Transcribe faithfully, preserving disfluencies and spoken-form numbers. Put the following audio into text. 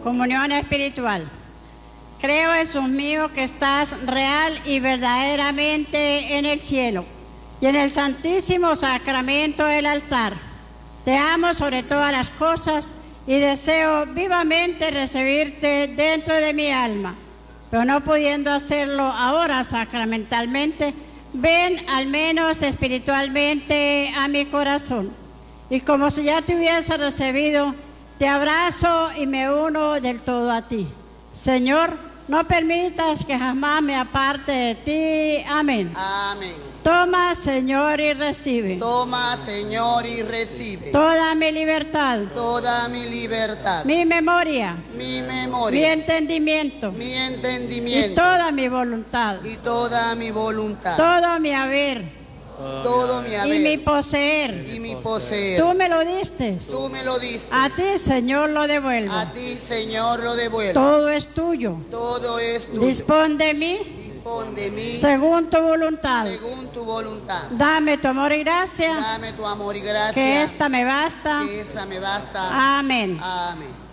Comunión espiritual. Creo, Jesús mío, que estás real y verdaderamente en el cielo y en el santísimo sacramento del altar. Te amo sobre todas las cosas y deseo vivamente recibirte dentro de mi alma, pero no pudiendo hacerlo ahora sacramentalmente, ven al menos espiritualmente a mi corazón. Y como si ya te hubiese recibido, te abrazo y me uno del todo a ti. Señor, no permitas que jamás me aparte de ti. Amén. Amén. Toma, Señor, y recibe. Toma, Señor, y recibe. Toda mi libertad. Toda mi libertad. Mi memoria. Mi memoria. Mi entendimiento. Mi entendimiento. Y toda mi voluntad. Y toda mi voluntad. Todo mi haber. Todo mi haber. Y mi poseer. Y mi poseer. Tú me lo diste. Tú me lo diste. A ti, Señor, lo devuelvo. A ti, Señor, lo devuelvo. Todo es tuyo. Todo es tuyo. Dispón de mí. Dispón de mí. Según tu voluntad. Según tu voluntad. Dame tu amor y gracia. Dame tu amor y gracia. Que esta me basta. Que esta me basta. Amén. Amén.